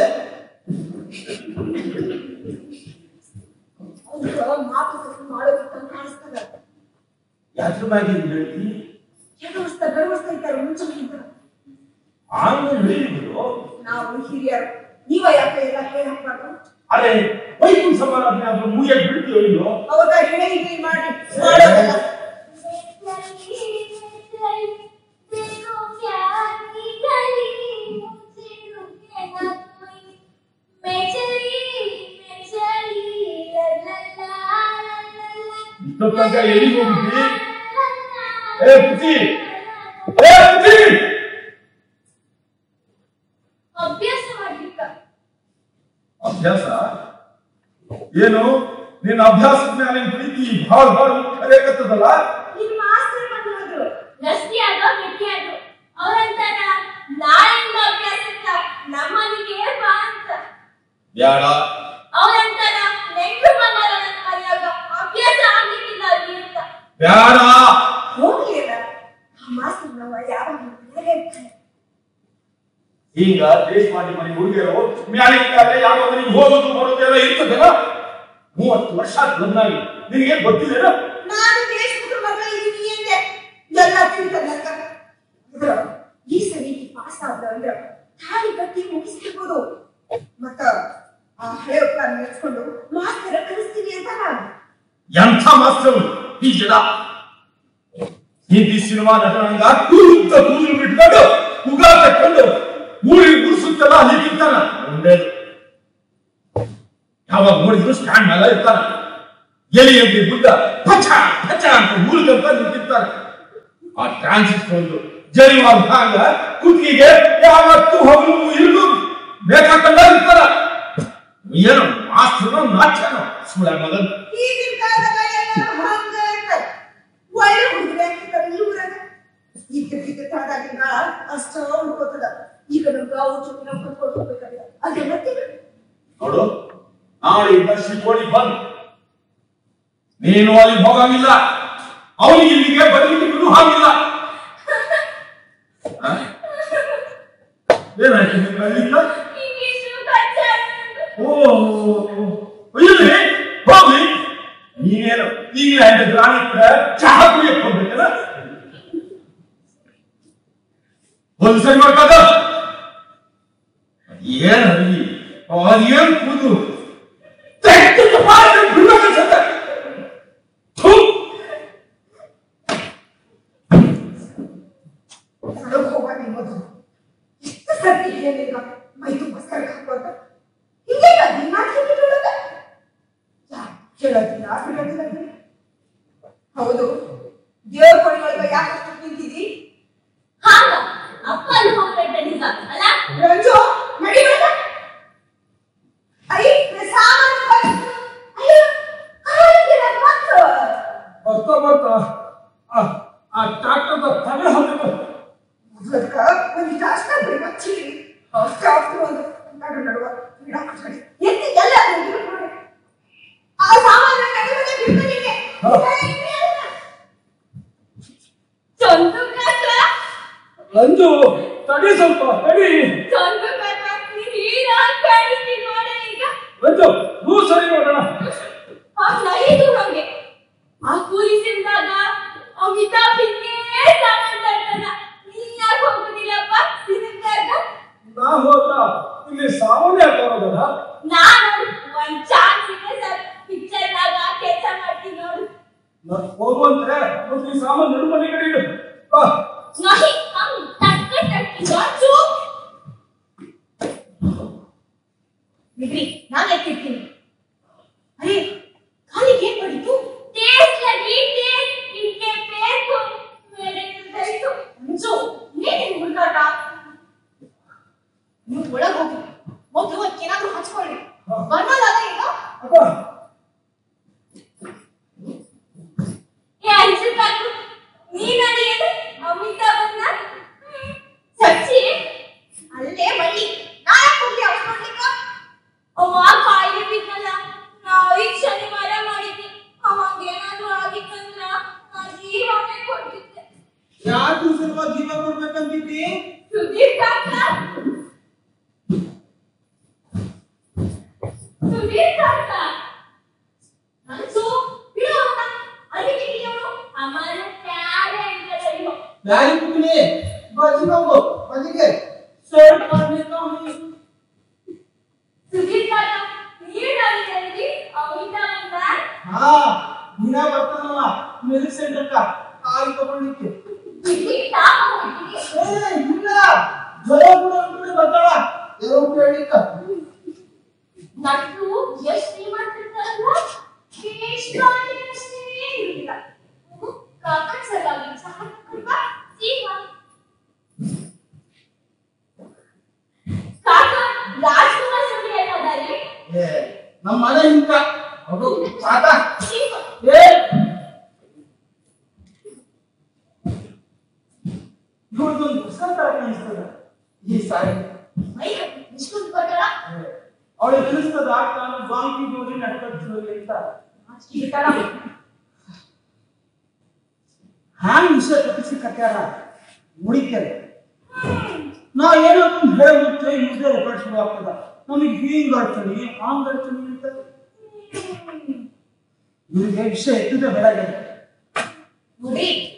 ಮಾತುಕತೆ ಮಾಡೋದಕ್ಕೆ ಕಾಣಿಸ್ತದ. ಯಾತ್ರ ಮ್ಯಾಗೆ ಹೇಳ್ತಿ? ಗರ್ವಸ್ತಾ ಇದ್ದಾರೆ ಮುಂಚೆ ಇದ್ದರು. ಆಮೇಲೆ ಹೇಳಿದ್ರು ನಾವು ಹಿರಿಯರು, ನೀವ ಯಾಕೆ ಎಲ್ಲ ಹೇಳಬಾರ್ದು? ಅರೆ, ವೈಕುಂಠ ಸಮಾರಾಧನೆ ಆದ್ರೂ ಮುಯ್ಯಕ್ಕೆ ಬಿಡ್ತೀವೋ ಇಲ್ಲೋ? ಅವಾಗ ಹೇಳಿ ಮಾಡಿ ಮಾಡೋದಲ್ಲ. ಇಷ್ಟೊತ್ತಂಕ ಎಲ್ಲಿಗೆ ಹೋಗಿದ್ವಿ? ಏ ಪುಟಿ, ಏ ಪುಟಿ! ಅಭ್ಯಾಸ ಮಾಡ್ಲಿಕ್ಕ. ಅಭ್ಯಾಸ ಏನು? ನಿನ್ನ ಅಭ್ಯಾಸದ ಮೇಲೆ ಪ್ರೀತಿ ಭಾಳ ಭಾಳ ಕರೆಯಕತ್ತದಲ್ಲ. ನಿಮ್ಮ ಮಾಸ್ತರ್ ಬಂದ್ರು, ಗಸ್ತಿಯಾಗ ಗಟ್ಟಿಯಾಗ ಅವ್ರಂತಾರ ನಾಳೆಯಿಂದ ಅಭ್ಯಾಸಕ್ಕ ನಮ್ಮನಿಗೆ ಬಾ ಅಂತ. ಬ್ಯಾಡ. ಅವ್ರಂತಾರ ನೆಂಟು ಬಂದಾರ ನನ್ನ ಮನೆಯಾಗ ಅಭ್ಯಾಸ ಆಗ್ಲಿಕ್ಕಿಲ್ಲ ಅಲ್ಲಿ ಅಂತ. ಬ್ಯಾಡ. ಹೋಗ್ಲಿಲ್ಲ. ಆ ಮಾಸ್ತರ್ ನಾವು ಯಾವಾಗ ಇರ್ತಾರೆ. ಈಗ ದೇಶ ಮಾಡಿ ಮನೆ ಹುಡುಗಿಯರು ಮ್ಯಾಲಿಂದಾದ್ರೆ ಯಾವ ಮನೆಗೆ ಹೋಗೋದು ಬರೋದೆಲ್ಲ ಇರ್ತದಲ್ಲ. 30 ವರ್ಷ ಬಂದಾಗಿ ನಿನಗೆ ಗೊತ್ತಿಲ್ಲ. ನಾನು ದೇಶಮುಖ ಮಗ ಇದೀನಿ ಅಂದೆ. ಎಲ್ಲ ತಿಳ್ಕೊಂಡಕ್ಕ ಈ ಸರಿ ಪಾಸ್ ಆದ ಅಂದ್ರ ತಾಳಿ ಕಟ್ಟಿ ಮುಗಿಸ್ತಿರ್ಬೋದು. ಮತ್ತ ಆ ಹಳೆ ಪ್ಲಾನ್ ನೆಚ್ಕೊಂಡು ಮಾಸ್ತರ ಕಲಿಸ್ತೀನಿ ಅಂತ ನಾನು. ಎಂಥ ಮಾಸ್ತರು ಈ ಜನ! ಹಿಂದಿ ಸಿನಿಮಾ ನಟನಂಗ ಕೂತ ಕೂದಲು ಬಿಟ್ಕೊಂಡು ಉಗಾ ತಕ್ಕೊಂಡು ಊರಿಗೆ ಗುಡಿಸುತ್ತಲ್ಲ ಹೀಗಿರ್ತಾನ. ಒಂದೇದು ಯಾವಾಗ ನೋಡಿದ್ರು ಸ್ಟ್ಯಾಂಡ್ ಮೇಲೆ ಇರ್ತಾನ. ಎಲಿ ಎಲ್ಲಿ ಬುದ್ಧ ಪಚ ಪಚ ಅಂತ ಊರಿಗಂತ ನಿಂತಿರ್ತಾನೆ. ಆ ಟ್ರಾನ್ಸಿಸ್ಟರ್ ಒಂದು ಜರಿವಾದ ಹಾಗ ಕುತ್ತಿಗೆ ಯಾವತ್ತು ಹಗಲು ಇರುದು ಬೇಕಾಕಂಡ ಇರ್ತಾರ. ಏನು ಮಾಸ್ತರು ನಾಚ್ಯಾನ ಸುಳ್ಳ ಮಗನ್. ಈಗಿನ ಕಾಲದಾಗ ಎಲ್ಲ ಹಂಗ ಇರ್ತಾರೆ. ಒಳ್ಳೆ ಹುಡುಗರೇ ಇರ್ತಾರೆ ಈ ಊರಾಗ. ಈಗ ತಾದಾಗಿನ ಅಷ್ಟ ಹುಡ್ಕೋತದ. ಈಗ ನಮ್ಗೆ ಅವ್ರ ಜೊತೆ ನಾವು ಕರ್ಕೊಂಡು ಹೋಗ್ಬೇಕಾಗಿಲ್ಲ. ಅದೆಲ್ಲ ತಿಳಿ ನೋಡು, ನಾಳೆಯಿಂದ ಶಿಕೋಳಿ ಬಂದ್. ನೀನು ಅಲ್ಲಿ ಹೋಗಂಗಿಲ್ಲ, ಅವನಿಗೆ ಇಲ್ಲಿಗೆ ಬರ್ಲಿಕ್ಕೆ ಹಾಗಿಲ್ಲ. ಏನಾಯ್ತು ನಿಮ್ಗೆ? ಇಂಗ್ಲಿಷು ಕಚ್ಚಾ ಇಲ್ಲಿ ಹೋಗ್ಲಿ. ನೀನೇನು ಈಗಲೇ ಅಂತ ಗ್ರಾಮಿ ಚಹಾ ಕುಡಿಯಕ್ಕೆ ಹೋಗ್ಬೇಕಲ್ಲ. ಒಂದು ಸರಿ ಮಾಡ್ಕಾದ ಏನ್ ಅಡಿಗೆ ಅದೇನ್ ಕೂದು ದೇವ್ರ ಯಾಕಷ್ಟು ನಿಂತಿದಿ? ಹಾಗ ಅಪ್ಪ ಅಲ್ಲಿ ಹೋಗ್ಬೇಡ ನಿಜ ಅಲ್ಲ ರಂಜು ನಡಿಬೇಡ. ಅಯ್ಯ ಸಾಮಾನು ಬಂತು. ಅಯ್ಯೋ ಕಾಲಿಗೆ ಬಂತು. ಬರ್ತಾ ಬರ್ತಾ ಆ ಟ್ರಾಕ್ಟರ್ದ ತಲೆ ಹಾಕಿದ್ರು. ಅದಕ್ಕ ಒಂದು ಜಾಸ್ತ ಬೇಗ ಚಿರಿ ಅಷ್ಟು ಒಂದು ನಡುವ ಎತ್ತಿ ಎಲ್ಲ ಆ ಸಾಮಾನು ನಡುವೆ ಬಿಡ್ತಾನೆ. ಚಂದು ಕಾಕ ರಂಜು ತಡಿ ಸ್ವಲ್ಪ ತಡಿ. ಚಂದು ಕಾಕ ನೀನು ಕಾಣಿಸ್ತಿ ನೋಡ ಈಗ. ರಂಜು ನೂ ಸರಿ ನೋಡೋಣ. ನೈದು ನಮ್ಗೆ ಆ ಕೂಲಿಸಿದಾಗ ಅಮಿತಾಬ್ ಹಿಂಗೆ ಸಾಮಾನ್ ತರ್ತಾನ. ನೀನ್ ಯಾಕೆ ಹೋಗುದಿಲ್ಲಪ್ಪ ಸಿನಿಮಾಗ? ನಾ ಹೋದ್ರ ಇಲ್ಲಿ ಸಾಮಾನ್ಯ ಹಾಕೋದಲ್ಲ. ನಾನು ಒಂದ್ ಚಾನ್ಸ್ ಇದೆ ಸರ್ ಪಿಕ್ಚರ್ನಾಗ ಕೆಲಸ ಮಾಡ್ತೀನಿ ನೋಡು. ನಾನು ಹೋಗುವಂದ್ರೆ ಒಂದು ಈ ಸಾಮಾನು ನಡು ಮನೆ ಕಡೆ ಇಡು. ಬಾ. नहीं हम टक जाचू बिगड़ी ना लेती अरे खाली क्या पड़ी तू टेस्ट लगी टेस्ट इनके पैर को मेरे हृदय को जो ನೀನೇ ಹುಡುಗಾಟ ನೀವು ಒಳಗೆ ಹೋಗಿ ಮೊದಲು ಏನಾದ್ರೂ ಹಚ್ಕೊಳ್ಳಿ ಬನ್ನೋದಲ್ಲ ಈಗ ಅಪ್ಪ ಏ ಅನ್ಸಿಕಾಕು ನೀನಡಿ ಏನು ಅಮಿತಾಭನ್ನ ಸಚ್ಚಿ ಅಲ್ಲೇ ಬಳ್ಳಿ ನಾಳೆ ಹೋಗ್ಲಿ ಅವಳು ನೋಡ್ಲಿಕ್ಕ ಅವ ಕಾಯಿಲೆ ಬಿದ್ದಲ್ಲ ನಾವೀಗ ಶನಿವಾರ ಮಾಡಿದ್ವಿ ಅವಂಗೇನಾದ್ರೂ ಆಗಿತ್ತಂದ್ರ ನಾ ಜೀವನೇ ಕೊಡ್ತಿದ್ದೆ ಯಾಕೆ ಸಲುವಾಗಿ ಜೀವ ಕೊಡ್ಬೇಕಂತಿದ್ದಿ? ಸುಧೀರ್ ಕಾಕ ನನ್ಸು ಬಿಡೋಣ ಅದಕ್ಕೆ ಅವನು ಅಮರ ಪ್ಯಾರೆ ಅಂತ ಹೇಳಿದ್ರು ಯಾರಿ ಕುಗ್ಲಿ ಬಾಜಿ ಹೋಗು ಬದಿಗೆ ಸರ್ಟ್ ಮಾಡ್ಲಿಕ್ಕೆ ಸುಧೀರ್ ಕಾಕ ನೀಡಲ್ಲಿ ಅಮಿತಾಭನ್ನ ಹಾ ದಿನ ಬರ್ತಾನವ ಮೆಡಿಕ್ ಸೆಂಟರ್ಕ ಕಾಲ್ ತಗೊಳ್ಳಿಕ್ಕೆ. ಇಲ್ಲಿ ತಾಪ ಹೋಗ್ತೀನಿ ಏ ಇಲ್ಲ ಜ್ವರ ಕೂಡ ಅಂದ್ಬಿಟ್ಟು ಬರ್ತಾಳ ಏನೋ ಕೇಳಿಕ್ಕ. ನಟ್ಟು ಎಷ್ಟು ಶ್ರೀಮಂತಿರ್ತಾರಲ್ಲ ಎಷ್ಟೇ ಇರಲಿಲ್ಲ ಕಾಕನ್ ಸಲುವಾಗಿ ಸಹಾಯ ಸೀಮ ಕಾಕ ರಾಜ್ಕುಮಾರ್ ಸುದ್ದಿ ಏನಾದಾರಿ ಏ ನಮ್ಮ ಮನೆ ಇಂಕ ಅದು ಸಾಕ. ಸೀಮ ಏ ಇವ್ರದೊಂದು ಹೊಸ ತರ ಕಾಣಿಸ್ತದ ಈ ಸಾರಿ. ಮೈ ಇಷ್ಟೊಂದು ಬರ್ತಾರ ಅವಳಿಗೆ ಅನಿಸ್ತದ ನಾನು ಬಾಂಕಿ ಜೋಡಿ ನಡ್ಕೊಳ್ತೀವಿ ಅಂತ. ಇರ್ತಾರ ಹ್ಯಾಂಗ್ ವಿಷಯ ತಪ್ಪಿಸಿ ಕಟ್ಟ್ಯಾರ ಮುಡಿತಾರೆ. ನಾ ಏನೋ ಒಂದು ಹೇಳ್ಬಿಟ್ರೆ ಇದೇ ರೆಕಾರ್ಡ್ ಶುರು ಆಗ್ತದ. ನಮಗೆ ಹಿಂಗ್ ಅಡ್ಚಣಿ ಹಾಂಗ್ ಅಡ್ಚಣಿ ಅಂತ ಇವ್ರಿಗೆ ವಿಷಯ ಎತ್ತಿದೆ ಬೆಳಗ್ಗೆ ನೋಡಿ